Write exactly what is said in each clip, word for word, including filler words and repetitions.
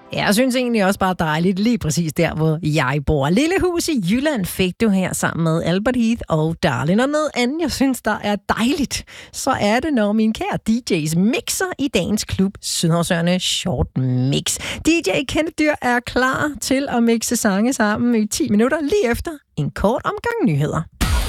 Jeg synes egentlig også bare dejligt, lige præcis der, hvor jeg bor. Lille hus i Jylland fik du her sammen med Albert Heath og Darlin. Og noget andet, jeg synes, der er dejligt, så er det, når min kære D J's mixer i dagens klub Sydhavsørne Short Mix. D J Kenneth Dyr er klar til at mixe sange sammen i ti minutter, lige efter en kort omgang nyheder.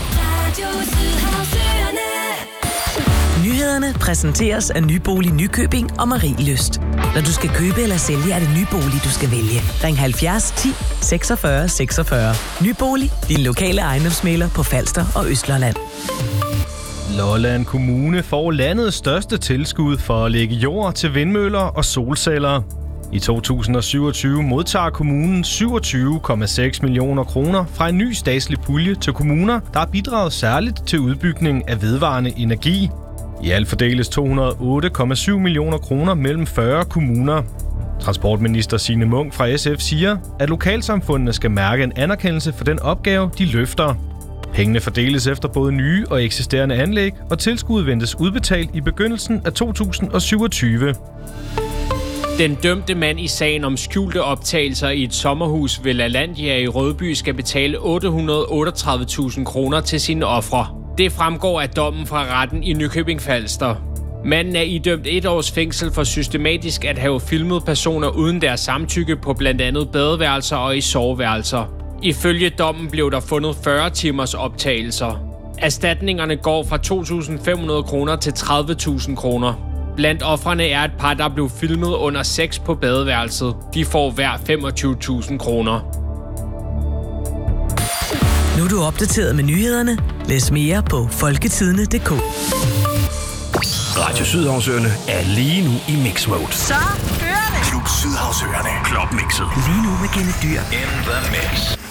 Nyhederne præsenteres af Nybolig Nykøbing og Marielyst. Når du skal købe eller sælge, er det Nybolig, du skal vælge. Ring halvfjerds ti seksogfyrre seksogfyrre. Nybolig, din lokale ejendomsmægler på Falster og Østlandet. Lolland Kommune får landets største tilskud for at lægge jord til vindmøller og solceller. I to tusind og syvogtyve modtager kommunen syvogtyve komma seks millioner kroner fra en ny statslig pulje til kommuner, der har bidraget særligt til udbygning af vedvarende energi. I alt fordeles to hundrede og otte komma syv millioner kroner mellem fyrre kommuner. Transportminister Signe Munk fra S F siger, at lokalsamfundene skal mærke en anerkendelse for den opgave, de løfter. Pengene fordeles efter både nye og eksisterende anlæg, og tilskuddet ventes udbetalt i begyndelsen af to tusind og syvogtyve. Den dømte mand i sagen om skjulte optagelser i et sommerhus ved LaLandia i Rødby skal betale otte hundrede og otteogtredive tusind kroner til sine ofre. Det fremgår af dommen fra retten i Nykøbing Falster. Manden er idømt et års fængsel for systematisk at have filmet personer uden deres samtykke på blandt andet badeværelser og i soveværelser. Ifølge dommen blev der fundet fyrre timers optagelser. Erstatningerne går fra to tusind fem hundrede kroner til tredive tusind kroner. Blandt ofrene er et par, der blev filmet under sex på badeværelset. De får hver femogtyve tusind kroner. Nu er du opdateret med nyhederne. Læs mere på folketidende punktum d k. Radio Sydhavsørne er lige nu i mix mode. Så kører det! Klub Sydhavsørne. Club mixet. Lige nu med Kenneth Dyr. In the mix.